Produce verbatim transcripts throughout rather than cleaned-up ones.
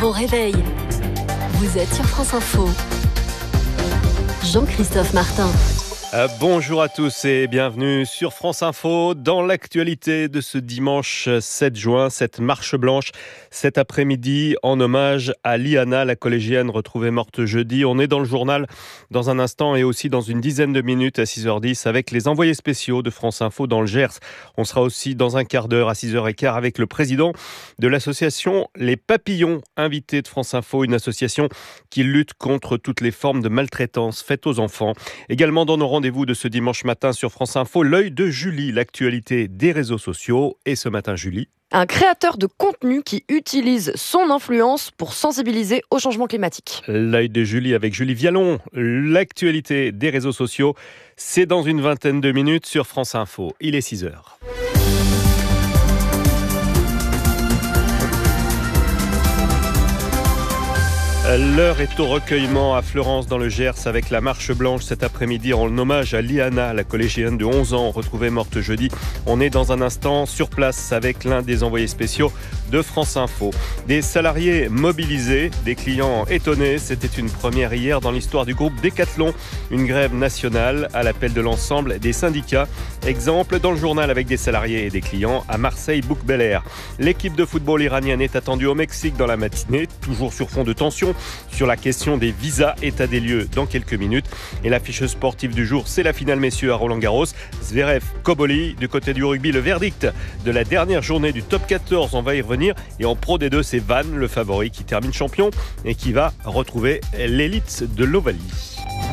Bon réveil. Vous êtes sur France Info. Jean-Christophe Martin. Euh, bonjour à tous et bienvenue sur France Info. Dans l'actualité de ce dimanche sept juin, cette marche blanche cet après-midi en hommage à Liana, la collégienne retrouvée morte jeudi. On est dans le journal dans un instant et aussi dans une dizaine de minutes à six heures dix avec les envoyés spéciaux de France Info dans le Gers. On sera aussi dans un quart d'heure à six heures quinze avec le président de l'association Les Papillons, invité de France Info, une association qui lutte contre toutes les formes de maltraitance faites aux enfants. Également dans nos rendez-vous de ce dimanche matin sur France Info, l'œil de Julie, l'actualité des réseaux sociaux. Et ce matin, Julie. Un créateur de contenu qui utilise son influence pour sensibiliser au changement climatique. L'œil de Julie avec Julie Vialon, l'actualité des réseaux sociaux. C'est dans une vingtaine de minutes sur France Info. Il est six heures. L'heure est au recueillement à Fleurance dans le Gers avec la marche blanche cet après-midi en hommage à Liana, la collégienne de onze ans retrouvée morte jeudi. On est dans un instant sur place avec l'un des envoyés spéciaux de France Info. Des salariés mobilisés, des clients étonnés. C'était une première hier dans l'histoire du groupe Decathlon. Une grève nationale à l'appel de l'ensemble des syndicats. Exemple dans le journal avec des salariés et des clients à Marseille Bouc Bel Air. L'équipe de football iranienne est attendue au Mexique dans la matinée, toujours sur fond de tension sur la question des visas. État des lieux dans quelques minutes. Et l'affiche sportive du jour, c'est la finale messieurs à Roland-Garros. Zverev, Koboli. Du côté du rugby, le verdict de la dernière journée du top quatorze, on va y revenir. Et en pro des deux, c'est Vannes, le favori, qui termine champion et qui va retrouver l'élite de l'Ovalie.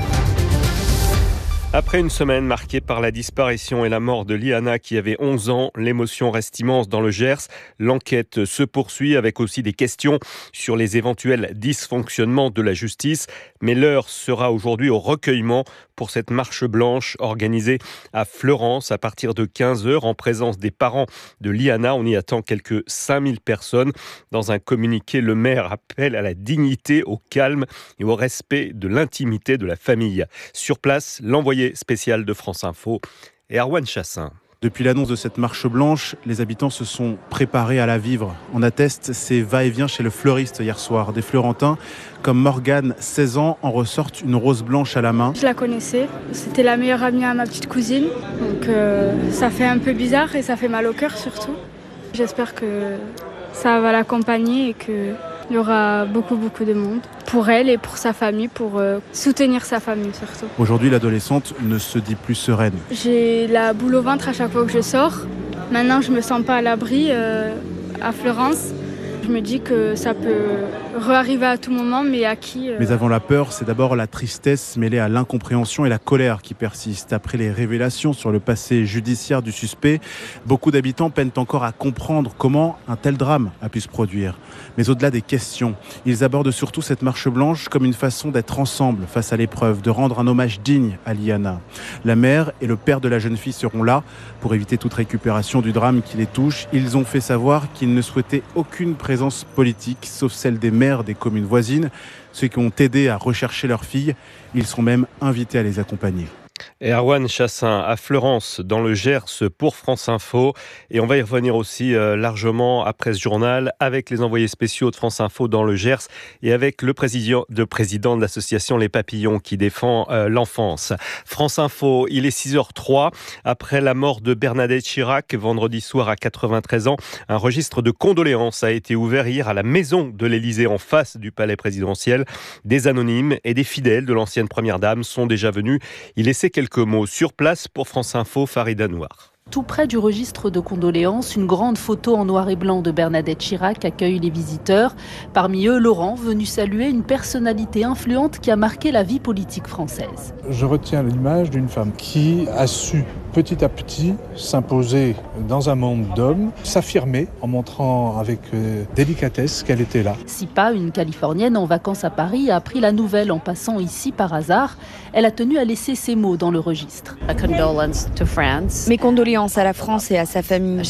Après une semaine marquée par la disparition et la mort de Liana qui avait onze ans, l'émotion reste immense dans le Gers. L'enquête se poursuit avec aussi des questions sur les éventuels dysfonctionnements de la justice. Mais l'heure sera aujourd'hui au recueillement pour cette marche blanche organisée à Fleurance à partir de quinze heures en présence des parents de Liana. On y attend quelques cinq mille personnes. Dans un communiqué, le maire appelle à la dignité, au calme et au respect de l'intimité de la famille. Sur place, l'envoyé spécial de France Info et Erwan Chassin. Depuis l'annonce de cette marche blanche, les habitants se sont préparés à la vivre. On atteste ces va-et-vient chez le fleuriste hier soir. Des Fleurentins comme Morgane, seize ans, en ressortent une rose blanche à la main. Je la connaissais, c'était la meilleure amie à ma petite cousine. Donc euh, ça fait un peu bizarre et ça fait mal au cœur surtout. J'espère que ça va l'accompagner et qu'il y aura beaucoup beaucoup de monde pour elle et pour sa famille, pour euh, soutenir sa famille surtout. Aujourd'hui, l'adolescente ne se dit plus sereine. J'ai la boule au ventre à chaque fois que je sors. Maintenant, je me sens pas à l'abri euh, à Fleurance. Je me dis que ça peut re-arriver à tout moment, mais à qui euh... Mais avant la peur, c'est d'abord la tristesse mêlée à l'incompréhension et la colère qui persistent. Après les révélations sur le passé judiciaire du suspect, beaucoup d'habitants peinent encore à comprendre comment un tel drame a pu se produire. Mais au-delà des questions, ils abordent surtout cette marche blanche comme une façon d'être ensemble face à l'épreuve, de rendre un hommage digne à Liana. La mère et le père de la jeune fille seront là pour éviter toute récupération du drame qui les touche. Ils ont fait savoir qu'ils ne souhaitaient aucune présence présence politique, sauf celle des maires des communes voisines, ceux qui ont aidé à rechercher leur fille. Ils sont même invités à les accompagner. Erwan Chassin à Fleurance dans le Gers pour France Info et on va y revenir aussi euh, largement après ce journal avec les envoyés spéciaux de France Info dans le Gers et avec le président de, président de l'association Les Papillons qui défend euh, l'enfance. France Info, il est six heures trois. Après la mort de Bernadette Chirac vendredi soir à quatre-vingt-treize ans, un registre de condoléances a été ouvert hier à la maison de l'Élysée en face du palais présidentiel. Des anonymes et des fidèles de l'ancienne première dame sont déjà venus y laisser quelques mots. Sur place pour France Info, Farida Noir. Tout près du registre de condoléances, une grande photo en noir et blanc de Bernadette Chirac accueille les visiteurs. Parmi eux, Laurent, venu saluer une personnalité influente qui a marqué la vie politique française. Je retiens l'image d'une femme qui a su petit à petit s'imposer dans un monde d'hommes, s'affirmer en montrant avec euh, délicatesse qu'elle était là. Sipa, une Californienne en vacances à Paris, a appris la nouvelle en passant ici par hasard. Elle a tenu à laisser ces mots dans le registre. Mes condoléances à la France et à sa famille.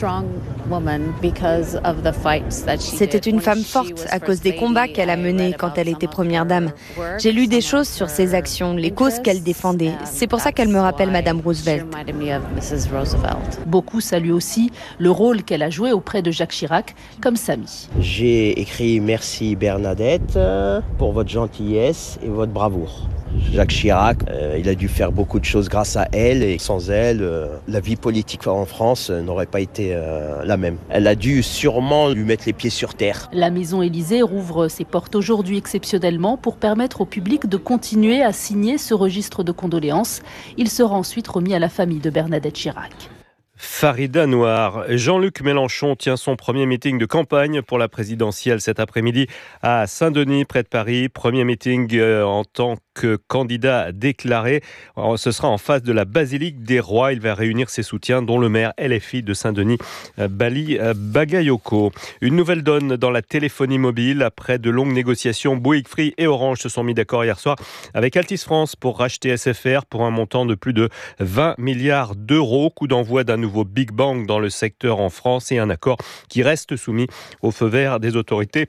C'était une femme forte à cause des combats qu'elle a menés quand elle était première dame. J'ai lu des choses sur ses actions, les causes qu'elle défendait. C'est pour ça qu'elle me rappelle Madame Roosevelt. Beaucoup saluent aussi le rôle qu'elle a joué auprès de Jacques Chirac, comme Samy. J'ai écrit merci Bernadette pour votre gentillesse et votre bravoure. Jacques Chirac, euh, il a dû faire beaucoup de choses grâce à elle et sans elle, euh, la vie politique en France n'aurait pas été euh, la même. Elle a dû sûrement lui mettre les pieds sur terre. La Maison Élysée rouvre ses portes aujourd'hui exceptionnellement pour permettre au public de continuer à signer ce registre de condoléances. Il sera ensuite remis à la famille de Bernadette Chirac. Farida Noir. Jean-Luc Mélenchon tient son premier meeting de campagne pour la présidentielle cet après-midi à Saint-Denis, près de Paris. Premier meeting en tant que candidat déclaré. Ce sera en face de la Basilique des Rois. Il va réunir ses soutiens, dont le maire L F I de Saint-Denis, Bali Bagayoko. Une nouvelle donne dans la téléphonie mobile. Après de longues négociations, Bouygues Free et Orange se sont mis d'accord hier soir avec Altice France pour racheter S F R pour un montant de plus de vingt milliards d'euros. Coup d'envoi d'un nouveau Big Bang dans le secteur en France et un accord qui reste soumis au feu vert des autorités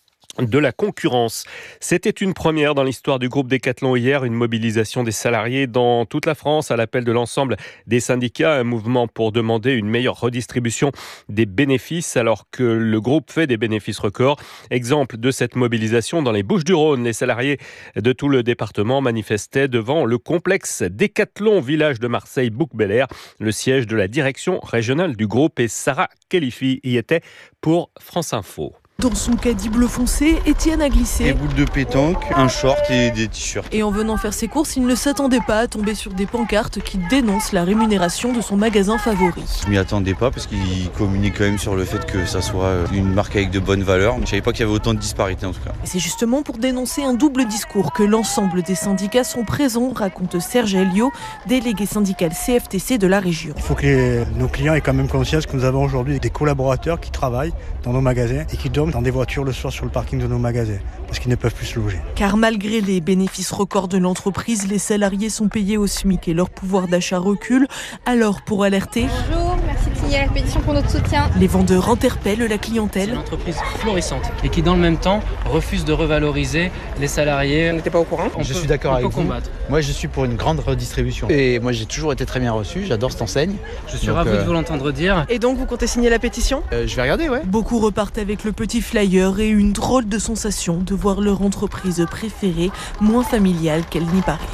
de la concurrence. C'était une première dans l'histoire du groupe Decathlon hier, une mobilisation des salariés dans toute la France à l'appel de l'ensemble des syndicats, un mouvement pour demander une meilleure redistribution des bénéfices alors que le groupe fait des bénéfices records. Exemple de cette mobilisation dans les Bouches-du-Rhône, les salariés de tout le département manifestaient devant le complexe Decathlon, village de Marseille, Bouc-Bel-Air, le siège de la direction régionale du groupe, et Sarah Khelifi y était pour France Info. Dans son caddie bleu foncé, Étienne a glissé. Des boules de pétanque, un short et des t-shirts. Et en venant faire ses courses, il ne s'attendait pas à tomber sur des pancartes qui dénoncent la rémunération de son magasin favori. Je m'y attendais pas parce qu'il communique quand même sur le fait que ça soit une marque avec de bonnes valeurs. Je savais pas qu'il y avait autant de disparités en tout cas. Et c'est justement pour dénoncer un double discours que l'ensemble des syndicats sont présents, raconte Serge Elio, délégué syndical C F T C de la région. Il faut que les, nos clients aient quand même conscience que nous avons aujourd'hui des collaborateurs qui travaillent dans nos magasins et qui dorment dans des voitures le soir sur le parking de nos magasins parce qu'ils ne peuvent plus se loger. Car malgré les bénéfices records de l'entreprise, les salariés sont payés au SMIC et leur pouvoir d'achat recule. Alors pour alerter... Bonjour, merci de signer la pétition pour notre soutien. Les vendeurs interpellent la clientèle. C'est une entreprise florissante et qui dans le même temps refuse de revaloriser les salariés. On n'était pas au courant. On je peut, suis d'accord avec vous. Combattre. Moi je suis pour une grande redistribution. Et moi j'ai toujours été très bien reçu, j'adore cette enseigne. Je suis ravi euh... de vous l'entendre dire. Et donc vous comptez signer la pétition ? euh, Je vais regarder, ouais. Beaucoup repartent avec le petit flyer et une drôle de sensation de voir leur entreprise préférée moins familiale qu'elle n'y paraît.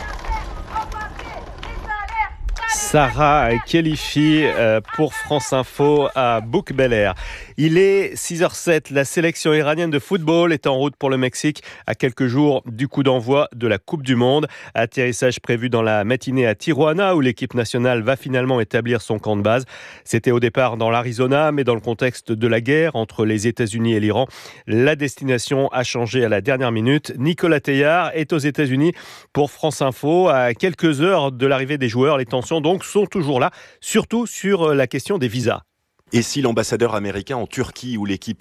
Sarah Khelifi pour France Info à Bouc-Bel-Air. Il est six heures zéro sept. La sélection iranienne de football est en route pour le Mexique à quelques jours du coup d'envoi de la Coupe du Monde. Atterrissage prévu dans la matinée à Tijuana où l'équipe nationale va finalement établir son camp de base. C'était au départ dans l'Arizona, mais dans le contexte de la guerre entre les États-Unis et l'Iran, la destination a changé à la dernière minute. Nicolas Teillard est aux États-Unis pour France Info. À quelques heures de l'arrivée des joueurs, les tensions donc sont toujours là, surtout sur la question des visas. Et si l'ambassadeur américain en Turquie, où l'équipe